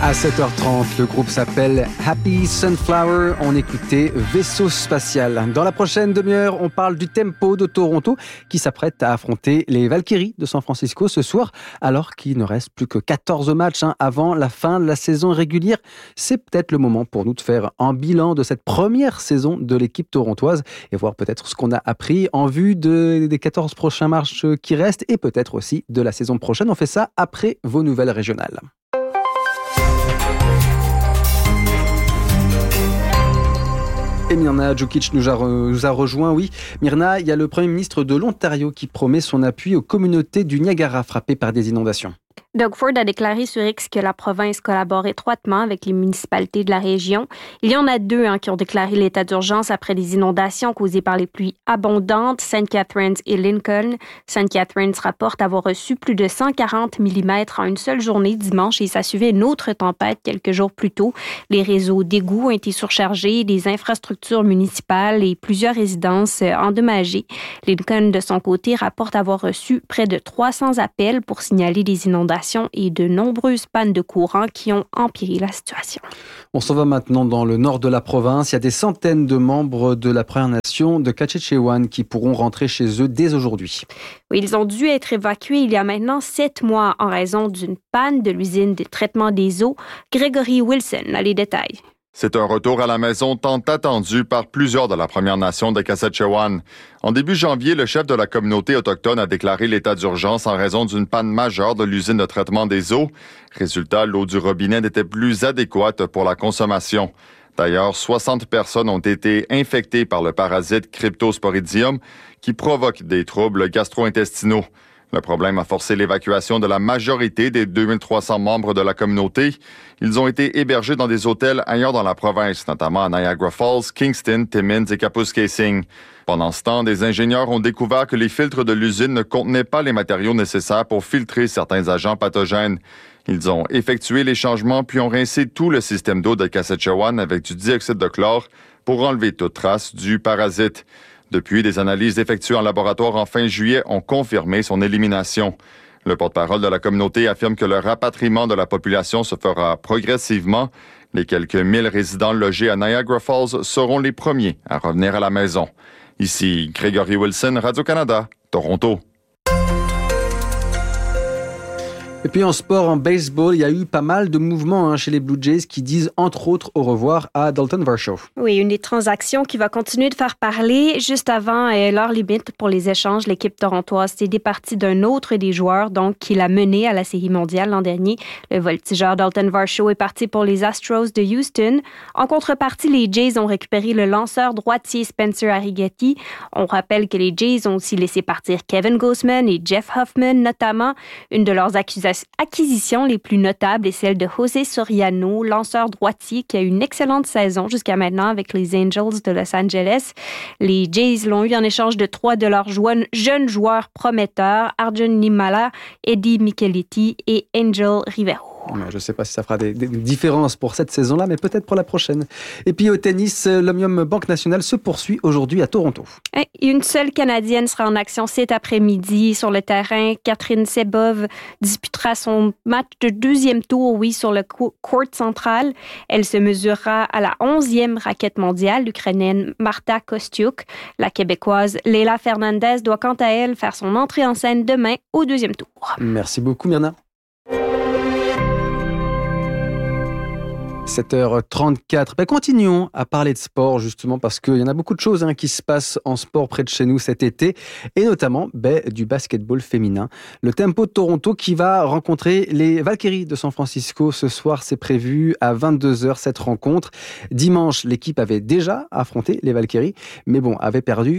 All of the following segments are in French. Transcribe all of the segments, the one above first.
À 7h30, le groupe s'appelle Happy Sunflower. On écoutait Vaisseau spatial. Dans la prochaine demi-heure, on parle du Tempo de Toronto qui s'apprête à affronter les Valkyries de San Francisco ce soir, alors qu'il ne reste plus que 14 matchs avant la fin de la saison régulière. C'est peut-être le moment pour nous de faire un bilan de cette première saison de l'équipe torontoise et voir peut-être ce qu'on a appris en vue des 14 prochains matchs qui restent et peut-être aussi de la saison prochaine. On fait ça après vos nouvelles régionales. Et Mirna Djukic nous a rejoint. Oui, Mirna, il y a le Premier ministre de l'Ontario qui promet son appui aux communautés du Niagara frappées par des inondations. Doug Ford a déclaré sur X que la province collabore étroitement avec les municipalités de la région. Il y en a deux qui ont déclaré l'état d'urgence après des inondations causées par les pluies abondantes, St. Catharines et Lincoln. St. Catharines rapporte avoir reçu plus de 140 mm en une seule journée dimanche et ça suivait une autre tempête quelques jours plus tôt. Les réseaux d'égouts ont été surchargés, des infrastructures municipales et plusieurs résidences endommagées. Lincoln, de son côté, rapporte avoir reçu près de 300 appels pour signaler des inondations et de nombreuses pannes de courant qui ont empiré la situation. On s'en va maintenant dans le nord de la province. Il y a des centaines de membres de la Première Nation de Katchichewan qui pourront rentrer chez eux dès aujourd'hui. Oui, ils ont dû être évacués il y a maintenant 7 mois en raison d'une panne de l'usine de traitement des eaux. Gregory Wilson a les détails. C'est un retour à la maison tant attendu par plusieurs de la Première Nation de Katchichewan. En début janvier, le chef de la communauté autochtone a déclaré l'état d'urgence en raison d'une panne majeure de l'usine de traitement des eaux. Résultat, l'eau du robinet n'était plus adéquate pour la consommation. D'ailleurs, 60 personnes ont été infectées par le parasite Cryptosporidium qui provoque des troubles gastro-intestinaux. Le problème a forcé l'évacuation de la majorité des 2300 membres de la communauté. Ils ont été hébergés dans des hôtels ailleurs dans la province, notamment à Niagara Falls, Kingston, Timmins et Kapuskasing. Pendant ce temps, des ingénieurs ont découvert que les filtres de l'usine ne contenaient pas les matériaux nécessaires pour filtrer certains agents pathogènes. Ils ont effectué les changements puis ont rincé tout le système d'eau de Katchichewan avec du dioxyde de chlore pour enlever toute trace du parasite. Depuis, des analyses effectuées en laboratoire en fin juillet ont confirmé son élimination. Le porte-parole de la communauté affirme que le rapatriement de la population se fera progressivement. Les quelques 1000 résidents logés à Niagara Falls seront les premiers à revenir à la maison. Ici, Gregory Wilson, Radio-Canada, Toronto. Et puis en sport, en baseball, il y a eu pas mal de mouvements chez les Blue Jays qui disent entre autres au revoir à Dalton Varsho. Oui, une des transactions qui va continuer de faire parler. Juste avant l'heure limite pour les échanges, l'équipe torontoise s'est départie d'un autre des joueurs donc qui l'a mené à la Série mondiale l'an dernier. Le voltigeur Dalton Varsho est parti pour les Astros de Houston. En contrepartie, les Jays ont récupéré le lanceur droitier Spencer Arrighetti. On rappelle que les Jays ont aussi laissé partir Kevin Gausman et Jeff Hoffman notamment. Une de leurs acquisitions les plus notables est celle de José Soriano, lanceur droitier qui a eu une excellente saison jusqu'à maintenant avec les Angels de Los Angeles. Les Jays l'ont eu en échange de 3 de leurs jeunes joueurs prometteurs, Arjun Nimala, Eddie Micheletti et Angel Rivero. Je ne sais pas si ça fera des différences pour cette saison-là, mais peut-être pour la prochaine. Et puis au tennis, l'Omnium Banque Nationale se poursuit aujourd'hui à Toronto. Une seule Canadienne sera en action cet après-midi sur le terrain. Catherine Sebov disputera son match de deuxième tour, sur le court central. Elle se mesurera à la 11e raquette mondiale, l'Ukrainienne Marta Kostyuk. La Québécoise Leila Fernandez doit quant à elle faire son entrée en scène demain au deuxième tour. Merci beaucoup, Myrna. 7h34. Continuons à parler de sport justement parce qu'il y en a beaucoup de choses qui se passent en sport près de chez nous cet été et notamment du basketball féminin. Le Tempo de Toronto qui va rencontrer les Valkyries de San Francisco ce soir, c'est prévu à 22h cette rencontre. Dimanche, l'équipe avait déjà affronté les Valkyries mais avait perdu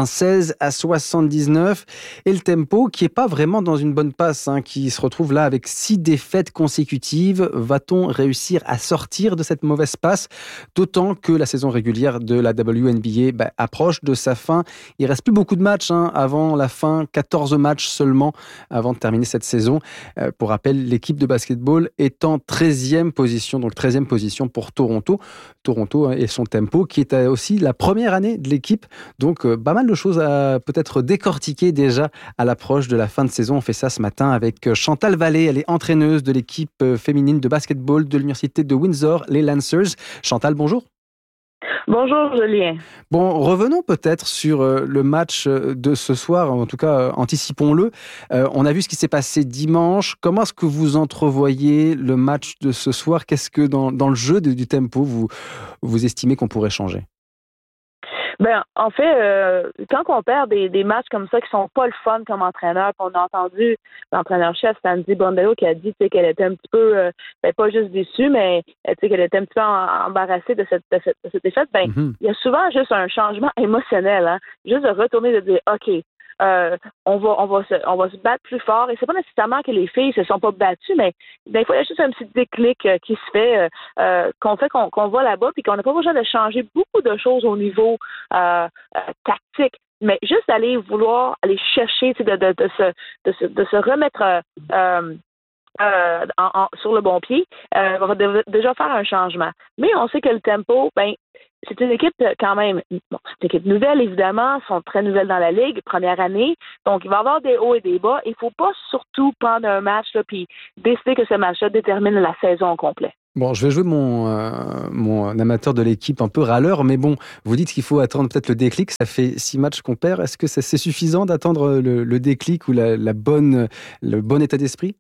96-79 et le Tempo qui est pas vraiment dans une bonne passe, qui se retrouve là avec 6 défaites consécutives. Va-t-on réussir à sortir sortir de cette mauvaise passe, d'autant que la saison régulière de la WNBA approche de sa fin. Il reste plus beaucoup de matchs avant la fin, 14 matchs seulement avant de terminer cette saison. Pour rappel, l'équipe de basketball est en 13e position, donc 13e position pour Toronto. Toronto et son tempo, qui est aussi la première année de l'équipe. Donc, pas mal de choses à peut-être décortiquer déjà à l'approche de la fin de saison. On fait ça ce matin avec Chantal Vallée. Elle est entraîneuse de l'équipe féminine de basketball de l'université de Windsor, les Lancers. Chantal, bonjour. Bonjour Julien. Bon, revenons peut-être sur le match de ce soir, en tout cas anticipons-le. On a vu ce qui s'est passé dimanche. Comment est-ce que vous entrevoyez le match de ce soir? Qu'est-ce que dans le jeu du tempo, vous estimez qu'on pourrait changer? Ben, en fait, quand on perd des matchs comme ça qui sont pas le fun comme entraîneur, on a entendu l'entraîneur-chef Sandy Brondello qui a dit qu'elle était un petit peu, pas juste déçue, mais qu'elle était un petit peu embarrassée de cette défaite. Il y a souvent juste un changement émotionnel, juste de retourner de dire OK. On va se battre plus fort. Et c'est pas nécessairement que les filles se sont pas battues, mais des fois, il y a juste un petit déclic qui se fait, qu'on va là-bas, puis qu'on n'a pas besoin de changer beaucoup de choses au niveau tactique. Mais juste vouloir aller chercher, de se remettre sur le bon pied, va déjà faire un changement. Mais on sait que le tempo, c'est une équipe quand même, c'est une équipe nouvelle, évidemment, ils sont très nouvelles dans la Ligue, première année, donc il va y avoir des hauts et des bas. Il ne faut pas surtout prendre un match puis décider que ce match-là détermine la saison au complet. Bon, je vais jouer mon amateur de l'équipe un peu râleur, mais bon, vous dites qu'il faut attendre peut-être le déclic, ça fait 6 matchs qu'on perd. Est-ce que c'est suffisant d'attendre le déclic ou le bon état d'esprit?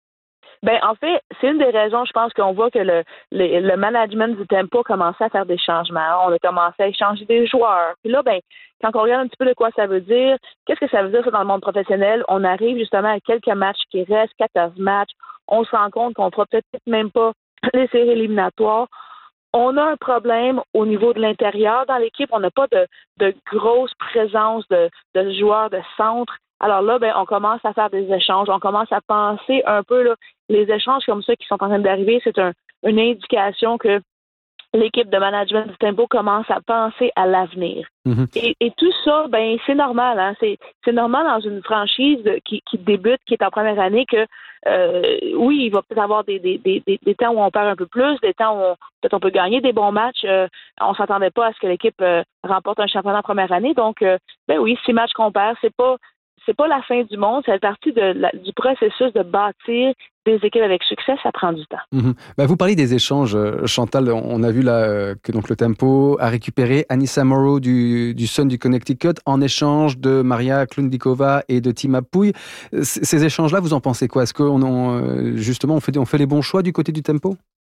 En fait, c'est une des raisons, je pense, qu'on voit que le management du tempo a commencé à faire des changements. On a commencé à échanger des joueurs. Puis là, quand on regarde un petit peu de quoi ça veut dire, qu'est-ce que ça veut dire ça dans le monde professionnel? On arrive justement à quelques matchs qui restent, 14 matchs. On se rend compte qu'on ne fera peut-être même pas les séries éliminatoires. On a un problème au niveau de l'intérieur dans l'équipe. On n'a pas de grosse présence de joueurs de centre. Alors là, on commence à faire des échanges. On commence à penser un peu, là, les échanges comme ça qui sont en train d'arriver, c'est une indication que l'équipe de management du tempo commence à penser à l'avenir. Mm-hmm. Et tout ça, c'est normal. Hein? C'est normal dans une franchise qui débute, qui est en première année, que oui, il va peut-être avoir des temps où on perd un peu plus, des temps où peut-être on peut gagner des bons matchs. On s'attendait pas à ce que l'équipe remporte un championnat en première année. Donc, oui, 6 matchs qu'on perd, c'est pas la fin du monde, c'est partie du processus de bâtir des équipes avec succès, ça prend du temps. Mm-hmm. Vous parlez des échanges, Chantal. On a vu là que donc le tempo a récupéré Anissa Morrow du Sun du Connecticut en échange de Maria Klundikova et de Tima Pouille. Ces échanges-là, vous en pensez quoi? Est-ce justement on fait les bons choix du côté du tempo?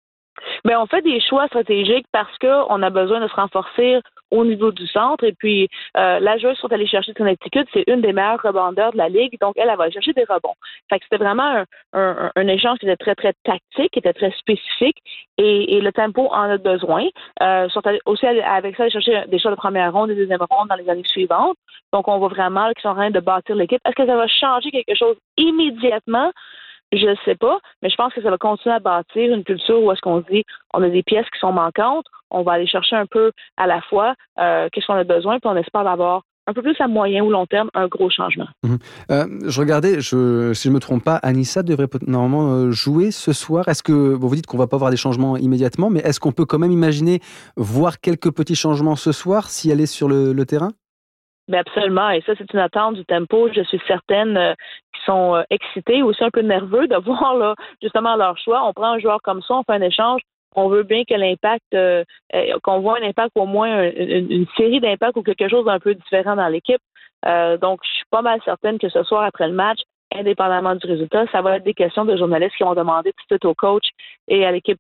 On fait des choix stratégiques parce qu'on a besoin de se renforcer au niveau du centre. Et puis, la joueuse sont allés chercher de Connecticut, c'est une des meilleures rebondeurs de la Ligue, donc elle va aller chercher des rebonds. Fait que c'était vraiment un échange qui était très, très tactique, qui était très spécifique, et le tempo en a besoin. Sont allés aussi avec ça aller chercher des choix de première ronde et de deuxième ronde dans les années suivantes. Donc, on voit vraiment qu'ils sont en train de bâtir l'équipe. Est-ce que ça va changer quelque chose immédiatement? Je ne sais pas, mais je pense que ça va continuer à bâtir une culture où est-ce qu'on se dit on a des pièces qui sont manquantes, on va aller chercher un peu à la fois qu'est-ce qu'on a besoin, puis on espère avoir un peu plus à moyen ou long terme un gros changement. Je regardais, si je ne me trompe pas, Anissa devrait normalement jouer ce soir. Est-ce que vous dites qu'on ne va pas voir des changements immédiatement, mais est-ce qu'on peut quand même imaginer voir quelques petits changements ce soir si elle est sur le terrain? Absolument, et ça, c'est une attente du tempo. Je suis certaine qu'ils sont excités, aussi un peu nerveux de voir là, justement leur choix. On prend un joueur comme ça, on fait un échange. On veut bien que l'impact, qu'on voit un impact, au moins une série d'impacts ou quelque chose d'un peu différent dans l'équipe. Donc, je suis pas mal certaine que ce soir, après le match, indépendamment du résultat, ça va être des questions de journalistes qui vont demander tout de suite au coach et à l'équipe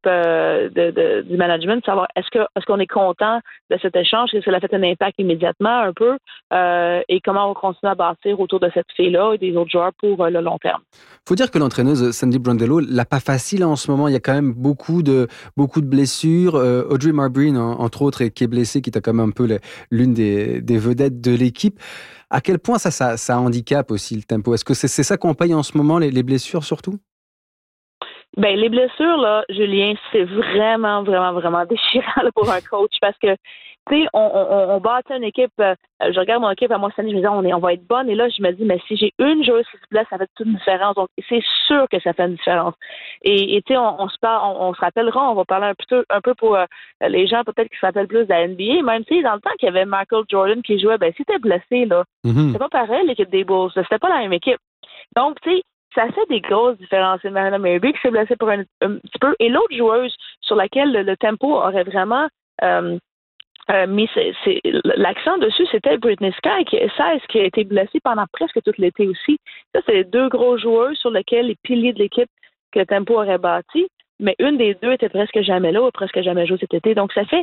du management de savoir est-ce qu'on est content de cet échange, est-ce que ça a fait un impact immédiatement un peu et comment on continue à bâtir autour de cette fille-là et des autres joueurs pour le long terme. Il faut dire que l'entraîneuse Sandy Brondello l'a pas facile en ce moment. Il y a quand même beaucoup de blessures. Audrey Marbreen, entre autres, qui est blessée, qui est quand même un peu l'une des vedettes de l'équipe. À quel point ça handicape aussi le tempo? Est-ce que c'est ça qu'on paye en ce moment, les blessures surtout? Ben, les blessures, là, Julien, c'est vraiment, vraiment, vraiment déchirant là, pour un coach parce que, tu sais, on bâtit une équipe, je regarde mon équipe à moi cette année, je me dis, on va être bonne, et là, je me dis, mais si j'ai une joueuse qui se blesse, ça fait toute une différence. Donc, c'est sûr que ça fait une différence. Et tu sais, on se parle, on se rappellera, on va parler un peu pour les gens peut-être qui se rappellent plus de la NBA, même si dans le temps qu'il y avait Michael Jordan qui jouait, ben, si t'es blessé, là, c'est pas pareil, l'équipe des Bulls, c'était pas la même équipe. Donc, tu sais, ça fait des grosses différences. C'est Mariana Mayerby qui s'est blessée pour un petit peu. Et l'autre joueuse sur laquelle le tempo aurait vraiment mis l'accent dessus, c'était Brittney Sky, qui a été blessée pendant presque tout l'été aussi. Ça, c'est les deux gros joueurs sur lesquels les piliers de l'équipe que le tempo aurait bâti. Mais une des deux était presque jamais là, ou presque jamais joué cet été. Donc, ça fait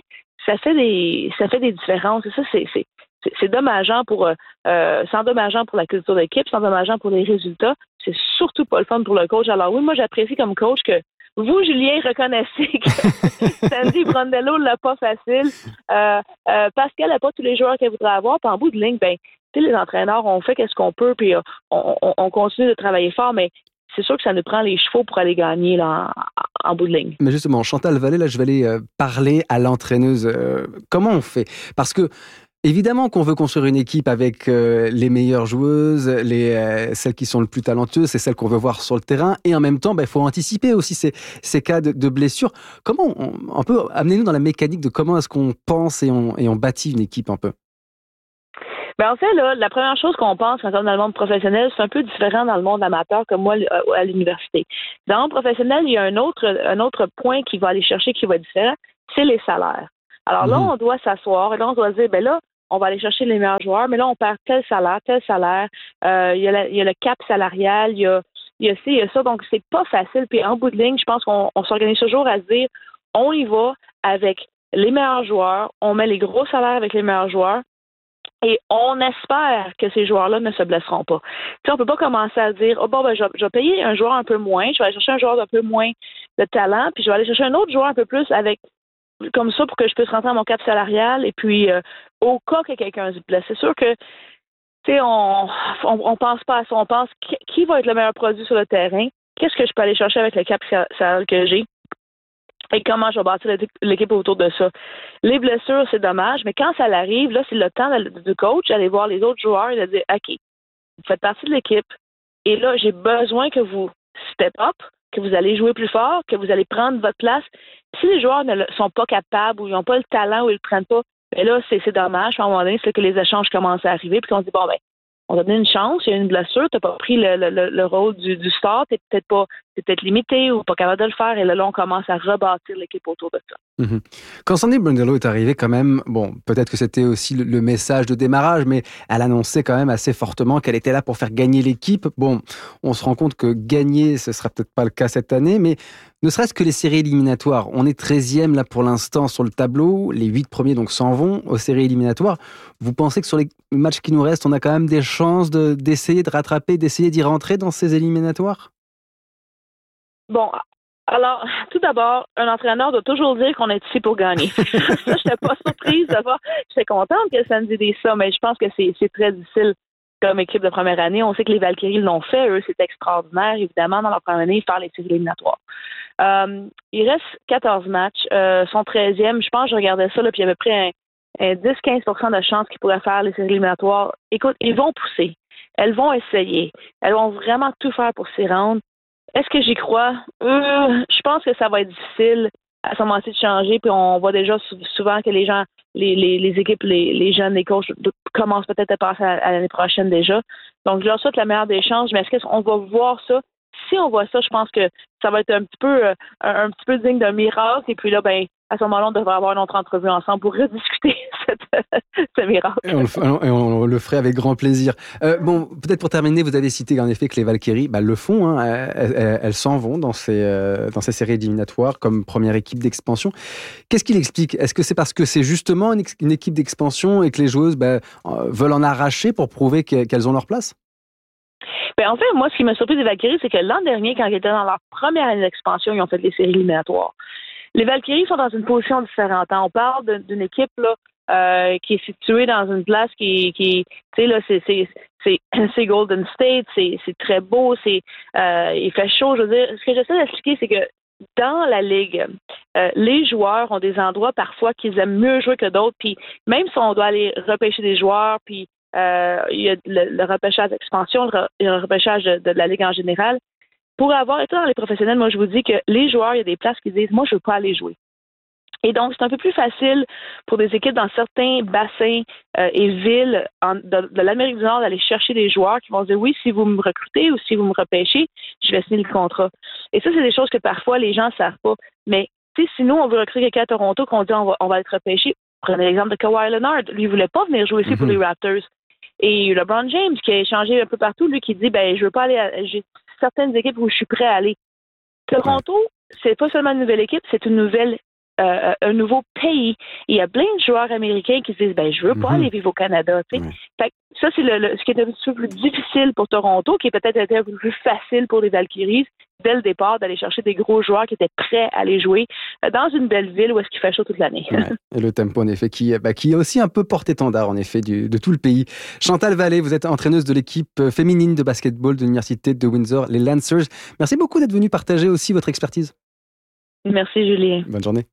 des différences. Et ça, c'est dommageant c'est endommageant pour la culture d'équipe, c'est endommageant pour les résultats. C'est surtout pas le fun pour le coach. Alors oui, moi j'apprécie comme coach que vous, Julien, reconnaissez que Sandy Brondello l'a pas facile parce qu'elle n'a pas tous les joueurs qu'elle voudrait avoir. Puis en bout de ligne, ben, les entraîneurs, on fait qu'est-ce qu'on peut, puis on continue de travailler fort, mais c'est sûr que ça nous prend les chevaux pour aller gagner là, en bout de ligne. Mais justement, Chantal Vallée, là, je vais aller parler à l'entraîneuse. Comment on fait? Parce que évidemment qu'on veut construire une équipe avec les meilleures joueuses, celles qui sont le plus talentueuses, c'est celles qu'on veut voir sur le terrain. Et en même temps, il faut anticiper aussi ces cas de blessures. Comment on peut amener-nous dans la mécanique de comment est-ce qu'on pense et on bâtit une équipe un peu? Ben en fait, là, la première chose qu'on pense quand on est dans le monde professionnel, c'est un peu différent dans le monde amateur comme moi à l'université. Dans le monde professionnel, il y a un autre point qui va aller chercher qui va être différent, c'est les salaires. Alors là, on doit s'asseoir et là, on doit se dire, ben là, on va aller chercher les meilleurs joueurs, mais là, on perd tel salaire. Il y a le cap salarial, il y a ci, il y a ça. Donc, c'est pas facile. Puis en bout de ligne, je pense qu'on s'organise toujours à se dire, on y va avec les meilleurs joueurs, on met les gros salaires avec les meilleurs joueurs. Et on espère que ces joueurs-là ne se blesseront pas. Tu sais, on peut pas commencer à dire, je vais payer un joueur un peu moins, je vais aller chercher un joueur d'un peu moins de talent, puis je vais aller chercher un autre joueur un peu plus avec comme ça pour que je puisse rentrer dans mon cap salarial. Et puis, au cas que quelqu'un se blesse, c'est sûr que, tu sais, on pense pas à ça. On pense qui va être le meilleur produit sur le terrain, qu'est-ce que je peux aller chercher avec le cap salarial que j'ai. Et comment je vais bâtir l'équipe autour de ça. Les blessures, c'est dommage, mais quand ça arrive, là, c'est le temps du coach d'aller voir les autres joueurs et de dire, OK, vous faites partie de l'équipe, et là, j'ai besoin que vous step up, que vous allez jouer plus fort, que vous allez prendre votre place. Si les joueurs ne sont pas capables ou ils n'ont pas le talent ou ils ne le prennent pas, bien là, c'est dommage. À un moment donné, c'est que les échanges commencent à arriver, puis qu'on se dit, bon, ben, on t'a donné une chance, il y a une blessure, tu n'as pas pris le rôle du star, tu es peut-être limité ou pas capable de le faire, et là, on commence à rebâtir l'équipe autour de ça. Mm-hmm. Quand Sandy Brondello est arrivée, quand même, bon, peut-être que c'était aussi le message de démarrage, mais elle annonçait quand même assez fortement qu'elle était là pour faire gagner l'équipe. Bon, on se rend compte que gagner, ce sera peut-être pas le cas cette année, mais ne serait-ce que les séries éliminatoires. On est 13e là pour l'instant sur le tableau, les 8 premiers donc s'en vont aux séries éliminatoires. Vous pensez que sur les matchs qui nous restent, on a quand même des chances d'essayer de rattraper, d'essayer d'y rentrer dans ces éliminatoires? Bon, alors, tout d'abord, un entraîneur doit toujours dire qu'on est ici pour gagner. Ça, je n'étais pas surprise de voir. J'étais contente que Sandy dise ça, mais je pense que c'est très difficile comme équipe de première année. On sait que les Valkyries l'ont fait. Eux, c'est extraordinaire, évidemment, dans leur première année, faire les séries éliminatoires. Il reste 14 matchs. Son 13e, je pense, je regardais ça, là, puis il y avait près un 10-15% de chances qu'ils pourraient faire les séries éliminatoires. Écoute, ils vont pousser. Elles vont essayer. Elles vont vraiment tout faire pour s'y rendre. Est-ce que j'y crois? Je pense que ça va être difficile à ce moment-ci de changer. Puis on voit déjà souvent que les gens, les équipes, les jeunes, les coachs commencent peut-être à passer à l'année prochaine déjà. Donc, je leur souhaite la meilleure des chances. Mais est-ce qu'on va voir ça? Si on voit ça, je pense que ça va être un petit peu digne d'un miracle. Et puis là, ben, à ce moment-là, on devrait avoir une autre entrevue ensemble pour rediscuter ce miracle. Et on le ferait avec grand plaisir. Bon, peut-être pour terminer, vous avez cité en effet que les Valkyries le font. Hein, elles s'en vont dans ces séries éliminatoires comme première équipe d'expansion. Qu'est-ce qui l'explique? Est-ce que c'est parce que c'est justement une équipe d'expansion et que les joueuses veulent en arracher pour prouver qu'elles ont leur place? Ben, en fait, moi, ce qui m'a surpris des Valkyries, c'est que l'an dernier, quand ils étaient dans leur première année d'expansion, ils ont fait les séries éliminatoires. Les Valkyries sont dans une position différente. On parle d'une équipe là, qui est situé dans une place qui tu sais, là, c'est Golden State, c'est très beau, il fait chaud. Je veux dire, ce que j'essaie d'expliquer, c'est que dans la ligue, les joueurs ont des endroits parfois qu'ils aiment mieux jouer que d'autres. Puis même si on doit aller repêcher des joueurs, puis il y a le repêchage d'expansion, le repêchage de la ligue en général, pour avoir été dans les professionnels, moi je vous dis que les joueurs, il y a des places qui disent moi je veux pas aller jouer. Et donc, c'est un peu plus facile pour des équipes dans certains bassins et villes de l'Amérique du Nord d'aller chercher des joueurs qui vont dire oui, si vous me recrutez ou si vous me repêchez, je vais signer le contrat. Et ça, c'est des choses que parfois les gens ne savent pas. Mais si nous, on veut recruter quelqu'un à Toronto, qu'on dit on va être repêché, prenez l'exemple de Kawhi Leonard. Lui, il ne voulait pas venir jouer ici pour les Raptors. Et LeBron James, qui a échangé un peu partout, lui qui dit je veux pas aller, j'ai certaines équipes où je suis prêt à aller. Toronto, c'est pas seulement une nouvelle équipe, c'est une nouvelle un nouveau pays. Il y a plein de joueurs américains qui se disent je veux pas aller vivre au Canada. Fait que ça, c'est ce qui est un petit peu plus difficile pour Toronto, qui est peut-être un peu plus facile pour les Valkyries, dès le départ, d'aller chercher des gros joueurs qui étaient prêts à aller jouer dans une belle ville où est-ce qu'il fait chaud toute l'année. Et le tempo, en effet, qui est aussi un peu porte-étendard, en effet, de tout le pays. Chantal Vallée, vous êtes entraîneuse de l'équipe féminine de basketball de l'Université de Windsor, les Lancers. Merci beaucoup d'être venue partager aussi votre expertise. Merci, Julien. Bonne journée.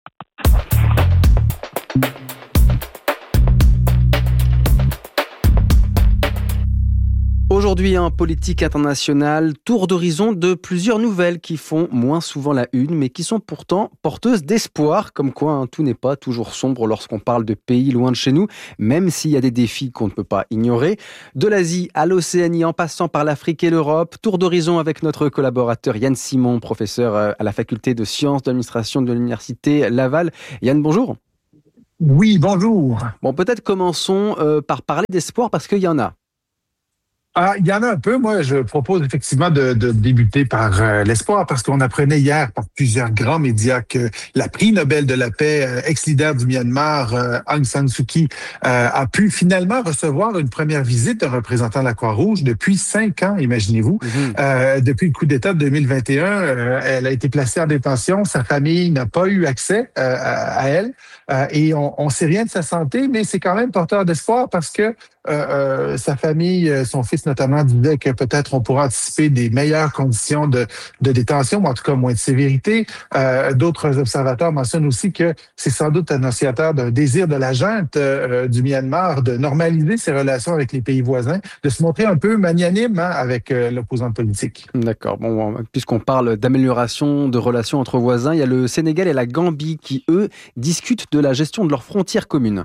Aujourd'hui, en politique internationale, tour d'horizon de plusieurs nouvelles qui font moins souvent la une, mais qui sont pourtant porteuses d'espoir, comme quoi tout n'est pas toujours sombre lorsqu'on parle de pays loin de chez nous, même s'il y a des défis qu'on ne peut pas ignorer. De l'Asie à l'Océanie, en passant par l'Afrique et l'Europe, tour d'horizon avec notre collaborateur Yann Simon, professeur à la faculté de sciences d'administration de l'Université Laval. Yann, bonjour. Oui, bonjour. Bon, peut-être commençons par parler d'espoir, parce qu'il y en a. Il y en a un peu. Moi, je propose effectivement de débuter par l'espoir, parce qu'on apprenait hier par plusieurs grands médias que la prix Nobel de la paix, ex-leader du Myanmar, Aung San Suu Kyi, a pu finalement recevoir une première visite d'un représentant de la Croix-Rouge depuis 5 ans, imaginez-vous. Depuis le coup d'État de 2021, elle a été placée en détention. Sa famille n'a pas eu accès à elle. Et on sait rien de sa santé, mais c'est quand même porteur d'espoir, parce que sa famille, son fils notamment, disait que peut-être on pourra anticiper des meilleures conditions de détention, ou en tout cas moins de sévérité. D'autres observateurs mentionnent aussi que c'est sans doute annonciateur d'un désir de la junte du Myanmar de normaliser ses relations avec les pays voisins, de se montrer un peu magnanime avec l'opposant politique. D'accord. Bon, puisqu'on parle d'amélioration de relations entre voisins, il y a le Sénégal et la Gambie qui, eux, discutent de la gestion de leurs frontières communes.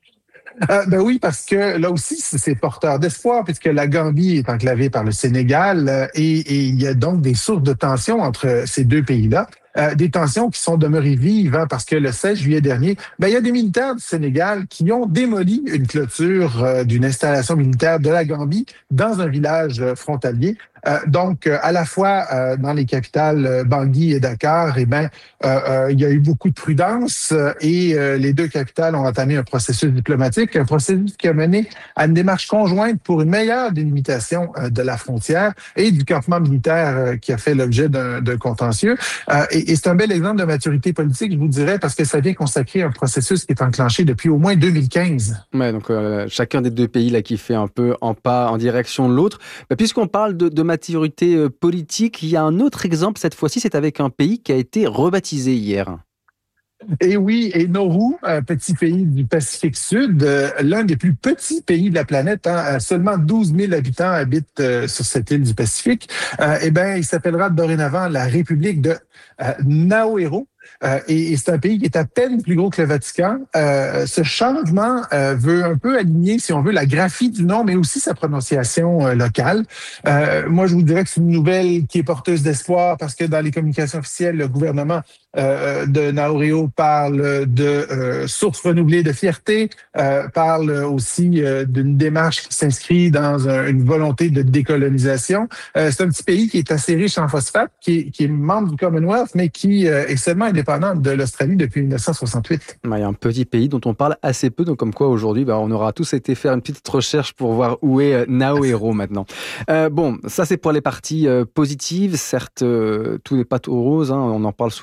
Oui, parce que là aussi, c'est porteur d'espoir, puisque la Gambie est enclavée par le Sénégal et il y a donc des sources de tension entre ces deux pays-là. Des tensions qui sont demeurées vives, parce que le 16 juillet dernier, il y a des militaires du Sénégal qui ont démoli une clôture d'une installation militaire de la Gambie dans un village frontalier. Donc, à la fois dans les capitales Bangui et Dakar, il y a eu beaucoup de prudence et les deux capitales ont entamé un processus diplomatique, un processus qui a mené à une démarche conjointe pour une meilleure délimitation de la frontière et du campement militaire qui a fait l'objet d'un contentieux. Et c'est un bel exemple de maturité politique, je vous dirais, parce que ça vient consacrer un processus qui est enclenché depuis au moins 2015. Ouais, donc chacun des deux pays là qui fait un peu en pas en direction de l'autre. Puisqu'on parle de maturité politique, il y a un autre exemple cette fois-ci, c'est avec un pays qui a été rebaptisé hier. Et oui, et Nauru, un petit pays du Pacifique Sud, l'un des plus petits pays de la planète, seulement 12 000 habitants habitent sur cette île du Pacifique, il s'appellera dorénavant la République de Naoéro. Et c'est un pays qui est à peine plus gros que le Vatican. Ce changement veut un peu aligner, si on veut, la graphie du nom, mais aussi sa prononciation locale. Moi, je vous dirais que c'est une nouvelle qui est porteuse d'espoir, parce que dans les communications officielles, le gouvernement de Naoéro parle de source renouvelée de fierté, parle aussi d'une démarche qui s'inscrit dans une volonté de décolonisation. C'est un petit pays qui est assez riche en phosphate, qui est membre du Commonwealth, mais qui est seulement indépendante de l'Australie depuis 1968. Il y a un petit pays dont on parle assez peu, donc comme quoi aujourd'hui, on aura tous été faire une petite recherche pour voir où est Naoéro maintenant. Ça c'est pour les parties positives. Certes, tout n'est pas tout rose, on en parle souvent des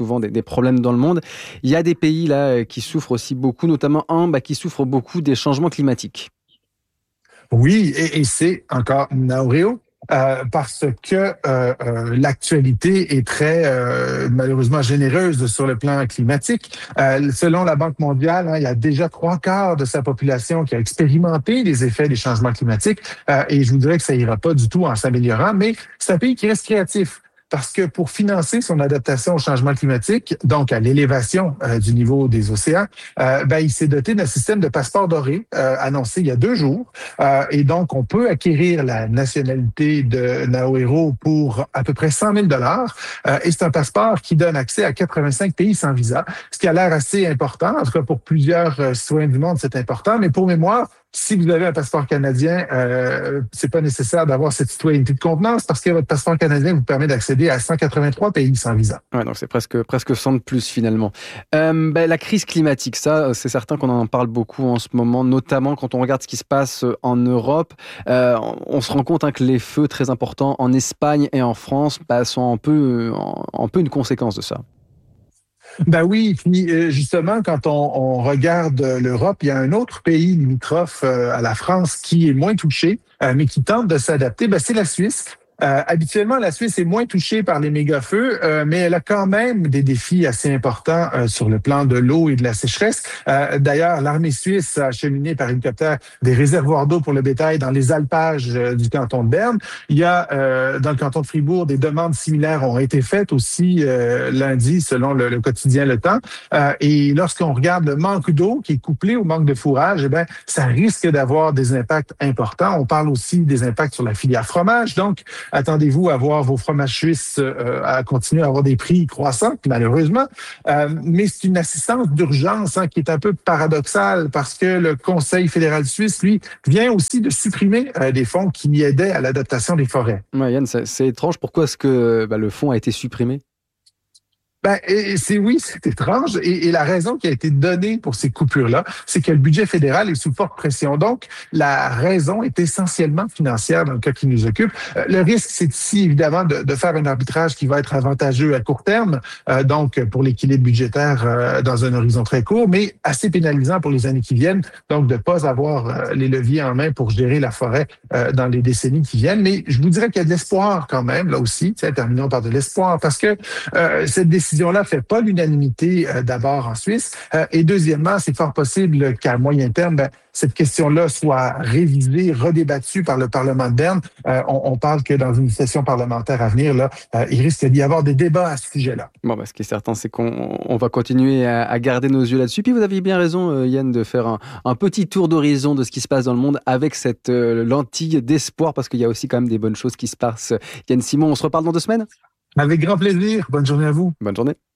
problèmes dans le monde. Il y a des pays là qui souffrent aussi beaucoup, notamment un qui souffre beaucoup des changements climatiques. Oui, et c'est encore Naoréo. Parce que l'actualité est très malheureusement généreuse sur le plan climatique. Selon la Banque mondiale, il y a déjà 3/4 de sa population qui a expérimenté les effets des changements climatiques. Et je vous dirais que ça ira pas du tout en s'améliorant, mais c'est un pays qui reste créatif. Parce que pour financer son adaptation au changement climatique, donc à l'élévation du niveau des océans, il s'est doté d'un système de passeport doré annoncé il y a 2 jours. Et donc, on peut acquérir la nationalité de Naoéro pour à peu près 100 000 $. Et c'est un passeport qui donne accès à 85 pays sans visa, ce qui a l'air assez important. En tout cas, pour plusieurs citoyens du monde, c'est important. Mais pour mémoire, si vous avez un passeport canadien, c'est pas nécessaire d'avoir cette citoyenneté de contenance parce que votre passeport canadien vous permet d'accéder à 183 pays sans visa. Ouais, donc c'est presque 100 de plus finalement. La crise climatique, ça, c'est certain qu'on en parle beaucoup en ce moment, notamment quand on regarde ce qui se passe en Europe. On se rend compte que les feux très importants en Espagne et en France sont un peu une conséquence de ça. Ben oui, puis justement, quand on regarde l'Europe, il y a un autre pays limitrophe à la France qui est moins touché, mais qui tente de s'adapter, c'est la Suisse. Habituellement, la Suisse est moins touchée par les méga-feux, mais elle a quand même des défis assez importants sur le plan de l'eau et de la sécheresse. D'ailleurs, l'armée suisse a acheminé par hélicoptère des réservoirs d'eau pour le bétail dans les alpages du canton de Berne. Il y a dans le canton de Fribourg des demandes similaires ont été faites aussi lundi, selon le quotidien Le Temps. Et lorsqu'on regarde le manque d'eau qui est couplé au manque de fourrage, ça risque d'avoir des impacts importants. On parle aussi des impacts sur la filière fromage. Donc, attendez-vous à voir vos fromages suisses à continuer à avoir des prix croissants, malheureusement. Mais c'est une assistance d'urgence qui est un peu paradoxale parce que le Conseil fédéral suisse, lui, vient aussi de supprimer des fonds qui aidaient à l'adaptation des forêts. Ouais, Yann, c'est étrange. Pourquoi est-ce que le fonds a été supprimé? C'est étrange. Et la raison qui a été donnée pour ces coupures-là, c'est que le budget fédéral est sous forte pression. Donc, la raison est essentiellement financière dans le cas qui nous occupe. Le risque, c'est ici, évidemment, de faire un arbitrage qui va être avantageux à court terme, donc pour l'équilibre budgétaire dans un horizon très court, mais assez pénalisant pour les années qui viennent. Donc, de ne pas avoir les leviers en main pour gérer la forêt dans les décennies qui viennent. Mais je vous dirais qu'il y a de l'espoir quand même, là aussi. Terminons par de l'espoir, parce que cette décision là fait pas l'unanimité d'abord en Suisse. Et deuxièmement, c'est fort possible qu'à moyen terme, cette question-là soit révisée, redébattue par le Parlement de Berne. On parle que dans une session parlementaire à venir, il risque d'y avoir des débats à ce sujet-là. Ce qui est certain, c'est qu'on va continuer à garder nos yeux là-dessus. Puis vous aviez bien raison, Yann, de faire un petit tour d'horizon de ce qui se passe dans le monde avec cette lentille d'espoir, parce qu'il y a aussi quand même des bonnes choses qui se passent. Yann Simon, on se reparle dans 2 semaines? Avec grand plaisir. Bonne journée à vous. Bonne journée.